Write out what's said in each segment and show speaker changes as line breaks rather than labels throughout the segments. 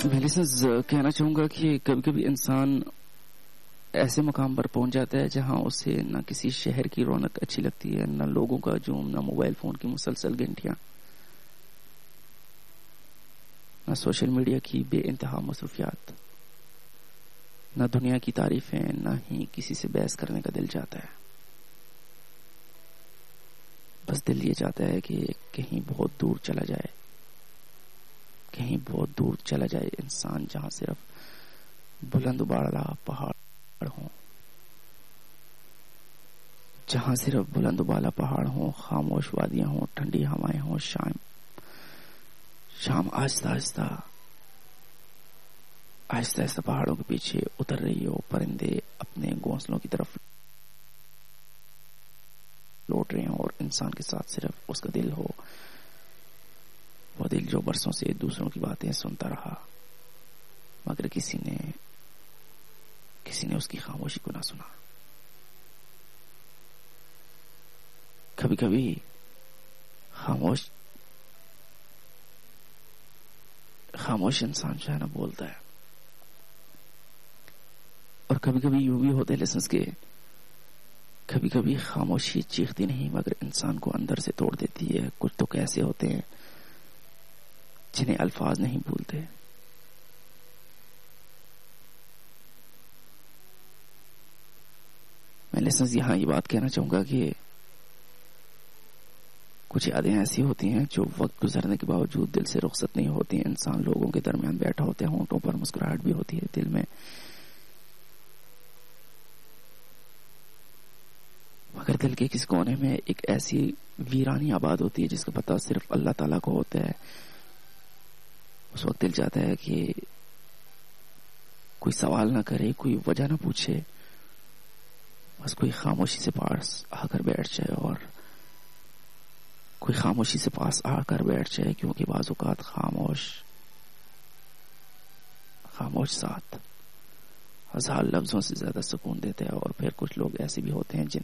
میں لسنز کہنا چاہوں گا کہ کبھی کبھی انسان ایسے مقام پر پہنچ جاتا ہے جہاں اسے نہ کسی شہر کی رونق اچھی لگتی ہے، نہ لوگوں کا ہجوم، نہ موبائل فون کی مسلسل گھنٹیاں، نہ سوشل میڈیا کی بے انتہا مصروفیات، نہ دنیا کی تعریفیں، نہ ہی کسی سے بحث کرنے کا دل چاہتا ہے۔ بس دل یہ چاہتا ہے کہ کہیں بہت دور چلا جائے، کہیں بہت دور چلا جائے انسان، جہاں صرف بلند و بالا پہاڑ ہوں، جہاں صرف بلند و بالا پہاڑ ہوں، خاموش وادیاں ہوں، ٹھنڈی ہوائیں ہوں، شام آہستہ آہستہ پہاڑوں کے پیچھے اتر رہی ہو، پرندے اپنے گھونسلوں کی طرف لوٹ رہے ہوں، اور انسان کے ساتھ صرف اس کا دل ہو، وہ دل جو برسوں سے دوسروں کی باتیں سنتا رہا مگر کسی نے اس کی خاموشی کو نہ سنا۔ کبھی کبھی خاموش انسان جو ہے نا بولتا ہے، اور کبھی کبھی یوں بھی ہوتے لیسنس کے کبھی کبھی خاموشی چیختی نہیں مگر انسان کو اندر سے توڑ دیتی ہے۔ کچھ تو ایسے ہوتے ہیں جنہیں الفاظ نہیں بھولتے۔ میں لیسنس یہاں یہ بات کہنا چاہوں گا کہ کچھ یادیں ایسی ہوتی ہیں جو وقت گزرنے کے باوجود دل سے رخصت نہیں ہوتی ہیں۔ انسان لوگوں کے درمیان بیٹھا ہوتا ہے، ہونٹوں پر مسکراہٹ بھی ہوتی ہے، دل میں مگر دل کے کس کونے میں ایک ایسی ویرانی آباد ہوتی ہے جس کا پتہ صرف اللہ تعالیٰ کو ہوتا ہے۔ اس وقت دل چاہتا ہے کہ کوئی سوال نہ کرے، کوئی وجہ نہ پوچھے، بس کوئی خاموشی سے پاس آ کر بیٹھ جائے، اور کوئی خاموشی سے پاس آ کر بیٹھ جائے، کیونکہ بعض اوقات خاموش ساتھ ہزار لفظوں سے زیادہ سکون دیتے ہیں۔ اور پھر کچھ لوگ ایسے بھی ہوتے ہیں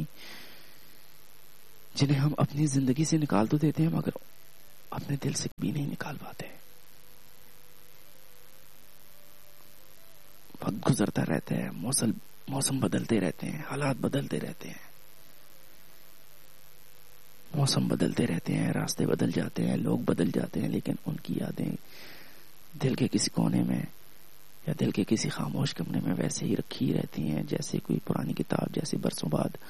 جنہیں ہم اپنی زندگی سے نکال تو دیتے ہیں مگر اپنے دل سے بھی نہیں نکال پاتے۔ وقت گزرتا رہتا ہے، موسم بدلتے رہتے ہیں، حالات بدلتے رہتے ہیں، موسم بدلتے رہتے ہیں، راستے بدل جاتے ہیں، لوگ بدل جاتے ہیں، لیکن ان کی یادیں دل کے کسی کونے میں یا دل کے کسی خاموش کمرے میں ویسے ہی رکھی رہتی ہیں جیسے کوئی پرانی کتاب، جیسے برسوں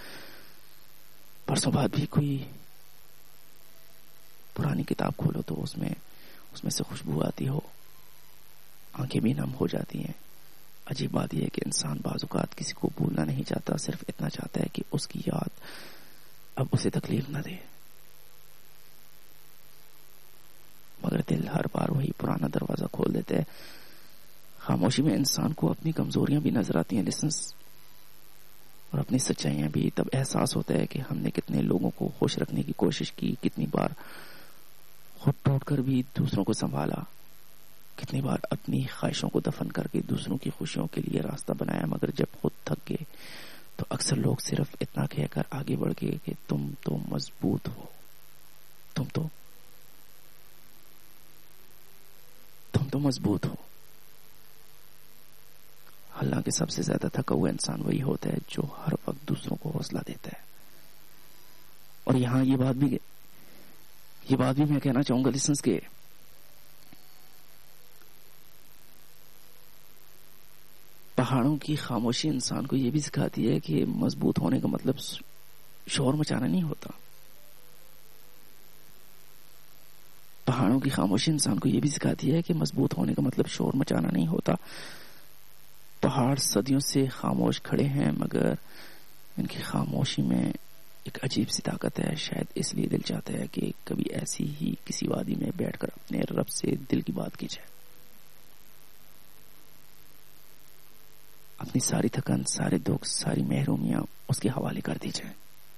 بعد بھی کوئی پرانی کتاب کھولو تو اس میں سے خوشبو آتی ہو، آنکھیں بھی نم ہو جاتی ہیں۔ عجیب بات یہ ہے کہ انسان بعض اوقات کسی کو بھولنا نہیں چاہتا، صرف اتنا چاہتا ہے کہ اس کی یاد اب اسے تکلیف نہ دے، مگر دل ہر بار وہی پرانا دروازہ کھول دیتا ہے۔ خاموشی میں انسان کو اپنی کمزوریاں بھی نظر آتی ہیں لیسنس، اور اپنی سچائیاں بھی۔ تب احساس ہوتا ہے کہ ہم نے کتنے لوگوں کو خوش رکھنے کی کوشش کی، کتنی بار خود ٹوٹ کر بھی دوسروں کو سنبھالا، کتنی بار اپنی خواہشوں کو دفن کر کے دوسروں کی خوشیوں کے لیے راستہ بنایا، مگر جب خود تھک گئے تو اکثر لوگ صرف اتنا کہہ کر آگے بڑھ گئے کہ تم تو مضبوط ہو، تم تو مضبوط ہو۔ حالانکہ سب سے زیادہ تھکا ہوا انسان وہی ہوتا ہے جو ہر وقت دوسروں کو حوصلہ دیتا ہے۔ اور یہاں یہ بات بھی میں کہنا چاہوں گا لسنس کے پہاڑوں کی خاموشی انسان کو یہ بھی سکھاتی ہے کہ مضبوط ہونے کا مطلب شور مچانا نہیں ہوتا۔ پہاڑوں کی خاموشی انسان کو یہ بھی سکھاتی ہے کہ مضبوط ہونے کا مطلب شور مچانا نہیں ہوتا۔ پہاڑ صدیوں سے خاموش کھڑے ہیں مگر ان کی خاموشی میں ایک عجیب سی طاقت ہے۔ شاید اس لیے دل چاہتا ہے کہ کبھی ایسی ہی کسی وادی میں بیٹھ کر اپنے رب سے دل کی بات کی جائے، اپنی ساری تھکن، سارے دکھ، ساری محرومیاں اس کے حوالے کر دی جائیں،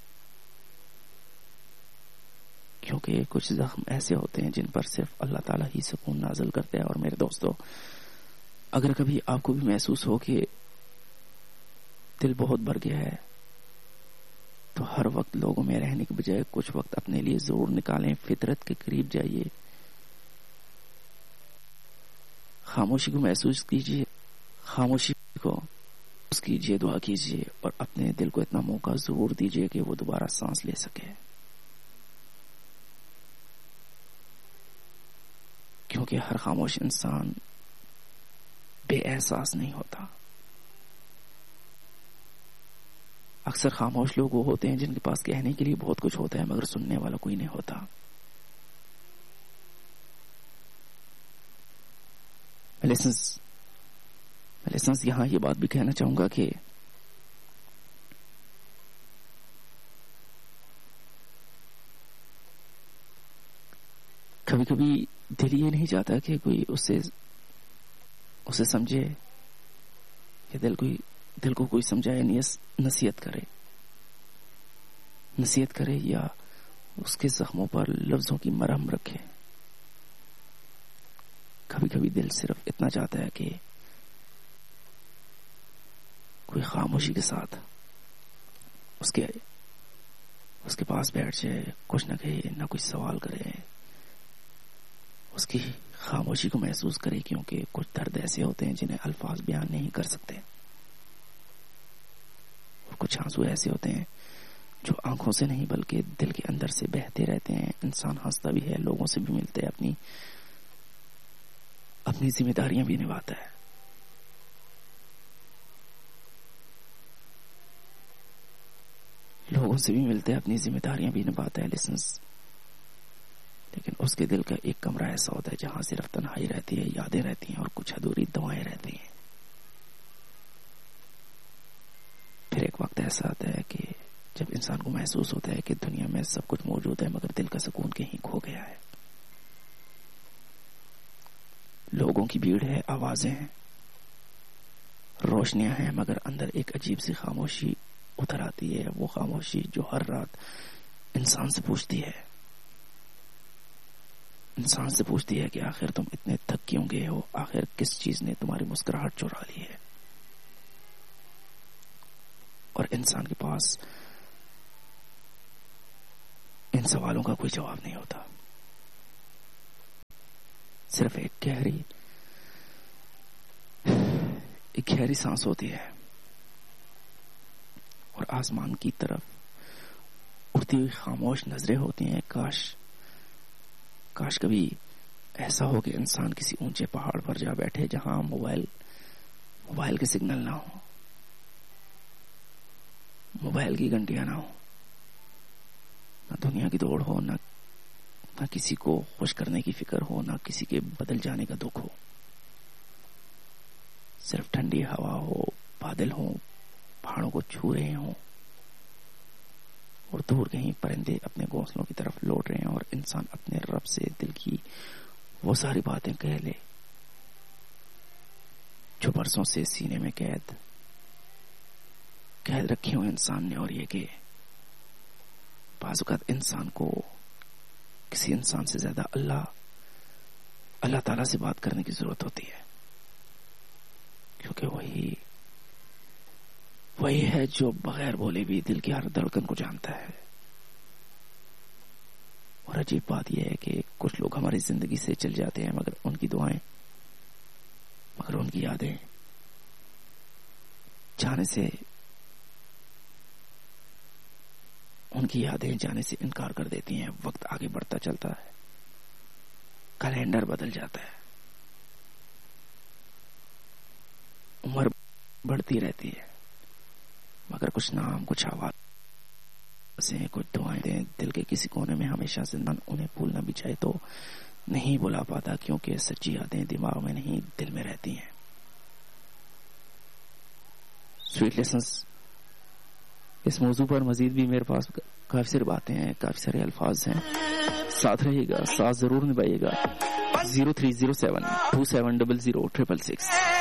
کیونکہ کچھ زخم ایسے ہوتے ہیں جن پر صرف اللہ تعالیٰ ہی سکون نازل کرتے ہیں۔ اور میرے دوستو، اگر کبھی آپ کو بھی محسوس ہو کہ دل بہت بھر گیا ہے تو ہر وقت لوگوں میں رہنے کے بجائے کچھ وقت اپنے لیے ضرور نکالیں، فطرت کے قریب جائیے، خاموشی کو محسوس کیجیے، خاموشی کو محسوس کیجیے، دعا کیجیے اور اپنے دل کو اتنا موقع ضرور دیجیے کہ وہ دوبارہ سانس لے سکے، کیونکہ ہر خاموش انسان بے احساس نہیں ہوتا. اکثر خاموش لوگ وہ ہوتے ہیں جن کے پاس کہنے کے لیے بہت کچھ ہوتا ہے مگر سننے والا کوئی نہیں ہوتا. لیسنس یہاں یہ بات بھی کہنا چاہوں گا کہ کبھی کبھی دل یہ نہیں چاہتا کہ کوئی اسے سمجھے، کہ دل کو کوئی سمجھائے، نصیحت کرے یا اس کے زخموں پر لفظوں کی مرہم رکھے. کبھی کبھی دل صرف اتنا چاہتا ہے کہ کوئی خاموشی کے ساتھ اس کے پاس بیٹھ جائے، کچھ نہ کہے، نہ کوئی سوال کرے، اس کی خاموشی کو محسوس کرے، کیونکہ کچھ درد ایسے ہوتے ہیں جنہیں الفاظ بیان نہیں کر سکتے، اور کچھ آنسو ایسے ہوتے ہیں جو آنکھوں سے نہیں بلکہ دل کے اندر سے بہتے رہتے ہیں. انسان ہنستا بھی ہے، لوگوں سے بھی ملتا ہے، اپنی ذمہ داریاں بھی نبھاتا ہے. لوگوں سے بھی ملتا ہے، اپنی ذمہ داریاں بھی نبھاتا ہے. لیکن اس کے دل کا ایک کمرہ ایسا ہوتا ہے جہاں صرف تنہائی رہتی ہے، یادیں رہتی ہیں اور کچھ ادھوری دعائیں رہتی ہیں. پھر ایک وقت ایسا آتا ہے کہ جب انسان کو محسوس ہوتا ہے کہ دنیا میں سب کچھ موجود ہے مگر دل کا سکون کہیں کھو گیا ہے. لوگوں کی بھیڑ ہے، آوازیں ہیں، روشنیاں ہیں، مگر اندر ایک عجیب سی خاموشی اتر آتی ہے. وہ خاموشی جو ہر رات انسان سے پوچھتی ہے کہ آخر تم اتنے تھک کیوں گئے ہو، آخر کس چیز نے تمہاری مسکراہٹ چرا لی ہے. اور انسان کے پاس ان سوالوں کا کوئی جواب نہیں ہوتا، صرف ایک گہری سانس ہوتی ہے اور آسمان کی طرف اٹھتی ہوئی خاموش نظریں ہوتی ہیں. کاش کبھی ایسا ہو کہ انسان کسی اونچے پہاڑ پر جا بیٹھے جہاں موبائل کے سگنل نہ ہو، موبائل کی گھنٹیاں نہ ہو، نہ دنیا کی دوڑ ہو، نہ کسی کو خوش کرنے کی فکر ہو، نہ کسی کے بدل جانے کا دکھ ہو. صرف ٹھنڈی ہوا ہو، بادل ہوں، پہاڑوں کو چھو رہے ہوں اور دور کہیں پرندے اپنے گھونسلوں کی طرف لوٹ رہے ہیں اور انسان اپنے رب سے دل کی وہ ساری باتیں کہہ لے جو برسوں سے سینے میں قید رکھی ہوں انسان نے. اور یہ کہ بعض اوقات انسان کو کسی انسان سے زیادہ اللہ تعالیٰ سے بات کرنے کی ضرورت ہوتی ہے، کیونکہ وہی ہے جو بغیر بولے بھی دل کی ہر دھڑکن کو جانتا ہے. اور عجیب بات یہ ہے کہ کچھ لوگ ہماری زندگی سے چل جاتے ہیں مگر ان کی دعائیں، مگر ان کی یادیں جانے سے انکار کر دیتی ہیں. وقت آگے بڑھتا چلتا ہے، کیلنڈر بدل جاتا ہے، عمر بڑھتی رہتی ہے، مگر کچھ نام، کچھ آوازیں، کچھ دعائیں دل کے کسی کونے میں ہمیشہ زندہ. انہیں بھولنا بھی چاہے تو نہیں بھلا پاتا، کیونکہ سچی یادیں دماغ میں نہیں دل میں رہتی ہیں. سویٹ لیسنس اس موضوع پر مزید بھی میرے پاس کافی ساری باتیں ہیں، کافی سارے الفاظ ہیں. ساتھ رہیے گا، ساتھ ضرور نبھائیے گا. 030727000666